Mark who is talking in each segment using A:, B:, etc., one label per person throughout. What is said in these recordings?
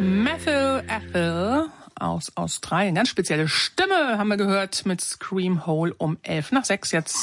A: Matthew Ethel aus Australien. Ganz spezielle Stimme haben wir gehört mit Scream Hole um 6:11 jetzt.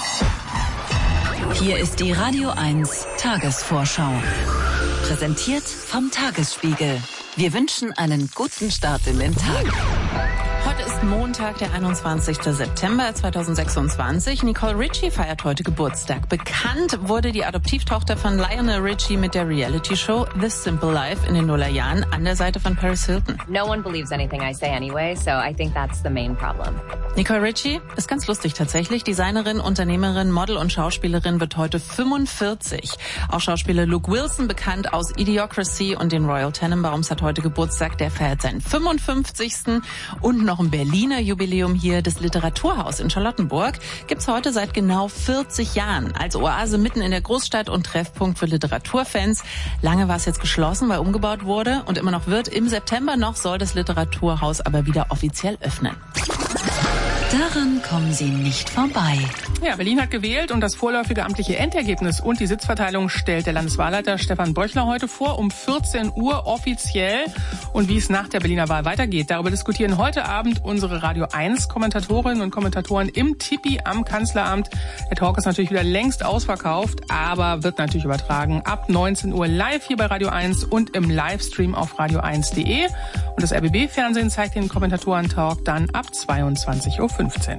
B: Hier ist die Radio 1 Tagesvorschau. Präsentiert vom Tagesspiegel. Wir wünschen einen guten Start in den Tag.
C: Heute ist Montag, der 21. September 2026. Nicole Richie feiert heute Geburtstag. Bekannt wurde die Adoptivtochter von Lionel Richie mit der Reality-Show The Simple Life in den Nullerjahren an der Seite von Paris Hilton.
D: No one believes anything I say anyway, so I think that's the main problem.
C: Nicole Richie ist ganz lustig tatsächlich. Designerin, Unternehmerin, Model und Schauspielerin wird heute 45. Auch Schauspieler Luke Wilson, bekannt aus Idiocracy und den Royal Tenenbaums, hat heute Geburtstag. Der feiert seinen 55. Und noch ein Berliner Jubiläum hier. Das Literaturhaus in Charlottenburg gibt's heute seit genau 40 Jahren. Als Oase mitten in der Großstadt und Treffpunkt für Literaturfans. Lange war es jetzt geschlossen, weil umgebaut wurde und immer noch wird. Im September noch soll das Literaturhaus aber wieder offiziell öffnen.
B: Daran kommen Sie nicht vorbei.
A: Ja, Berlin hat gewählt und das vorläufige amtliche Endergebnis und die Sitzverteilung stellt der Landeswahlleiter Stefan Böchler heute vor, um 14 Uhr offiziell. Und wie es nach der Berliner Wahl weitergeht, darüber diskutieren heute Abend unsere Radio 1 Kommentatorinnen und Kommentatoren im Tipi am Kanzleramt. Der Talk ist natürlich wieder längst ausverkauft, aber wird natürlich übertragen ab 19 Uhr live hier bei Radio 1 und im Livestream auf radio1.de. Und das RBB-Fernsehen zeigt den Kommentatoren-Talk dann ab 22:15 Uhr.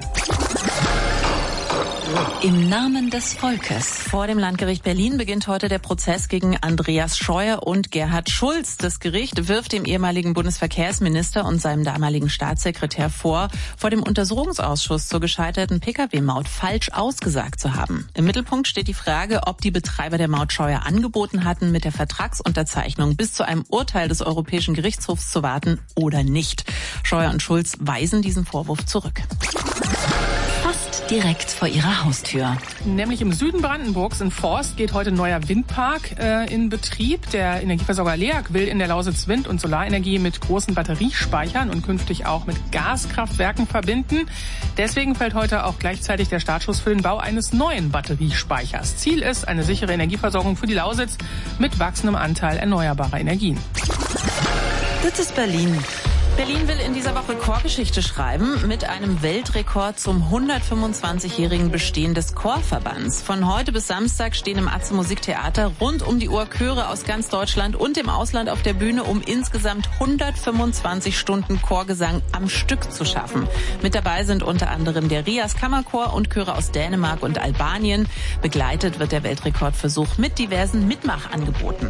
B: Im Namen des Volkes.
C: Vor dem Landgericht Berlin beginnt heute der Prozess gegen Andreas Scheuer und Gerhard Schulz. Das Gericht wirft dem ehemaligen Bundesverkehrsminister und seinem damaligen Staatssekretär vor dem Untersuchungsausschuss zur gescheiterten Pkw-Maut falsch ausgesagt zu haben. Im Mittelpunkt steht die Frage, ob die Betreiber der Maut Scheuer angeboten hatten, mit der Vertragsunterzeichnung bis zu einem Urteil des Europäischen Gerichtshofs zu warten oder nicht. Scheuer und Schulz weisen diesen Vorwurf zurück.
B: Fast direkt vor ihrer Haustür.
A: Nämlich im Süden Brandenburgs in Forst geht heute ein neuer Windpark in Betrieb. Der Energieversorger LEAG will in der Lausitz Wind- und Solarenergie mit großen Batteriespeichern und künftig auch mit Gaskraftwerken verbinden. Deswegen fällt heute auch gleichzeitig der Startschuss für den Bau eines neuen Batteriespeichers. Ziel ist eine sichere Energieversorgung für die Lausitz mit wachsendem Anteil erneuerbarer Energien.
C: Das ist Berlin. Berlin will in dieser Woche Chorgeschichte schreiben mit einem Weltrekord zum 125-jährigen Bestehen des Chorverbands. Von heute bis Samstag stehen im Atze Musiktheater rund um die Uhr Chöre aus ganz Deutschland und dem Ausland auf der Bühne, um insgesamt 125 Stunden Chorgesang am Stück zu schaffen. Mit dabei sind unter anderem der Rias Kammerchor und Chöre aus Dänemark und Albanien. Begleitet wird der Weltrekordversuch mit diversen Mitmachangeboten.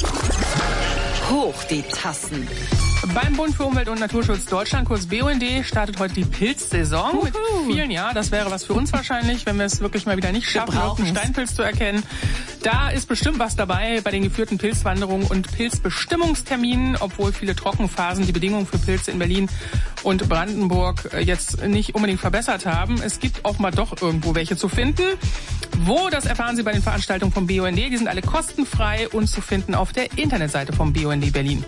B: Hoch die Tassen.
A: Beim Bund für Umwelt und Naturschutz Deutschland, kurz BUND, startet heute die Pilzsaison. Mit vielen, ja, das wäre was für uns wahrscheinlich, wenn wir es wirklich mal wieder nicht schaffen, einen Steinpilz zu erkennen. Da ist bestimmt was dabei bei den geführten Pilzwanderungen und Pilzbestimmungsterminen, obwohl viele Trockenphasen die Bedingungen für Pilze in Berlin und Brandenburg jetzt nicht unbedingt verbessert haben. Es gibt offenbar doch irgendwo welche zu finden. Wo, das erfahren Sie bei den Veranstaltungen vom BUND. Die sind alle kostenfrei und zu finden auf der Internetseite vom BUND Berlin.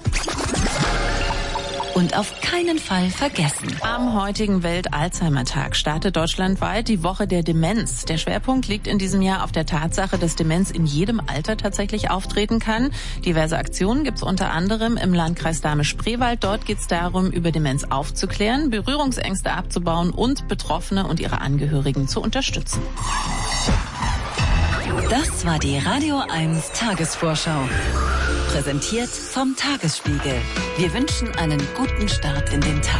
B: Und auf keinen Fall vergessen.
C: Am heutigen Welt-Alzheimer-Tag startet deutschlandweit die Woche der Demenz. Der Schwerpunkt liegt in diesem Jahr auf der Tatsache, dass Demenz in jedem Alter tatsächlich auftreten kann. Diverse Aktionen gibt's unter anderem im Landkreis Dahme-Spreewald. Dort geht's darum, über Demenz aufzuklären, Berührungsängste abzubauen und Betroffene und ihre Angehörigen zu unterstützen.
B: Das war die Radio 1 Tagesvorschau. Präsentiert vom Tagesspiegel. Wir wünschen einen guten Start in den Tag.